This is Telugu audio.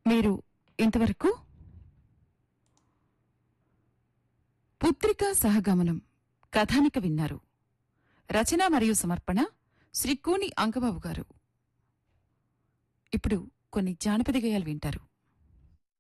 మీరు ఇంతవరకు పుత్రికా సహగమనం కథానిక విన్నారు. రచన మరియు సమర్పణ శ్రీ కూని అంకబాబు గారు. ఇప్పుడు కొన్ని జానపద గేయాలు వింటారు.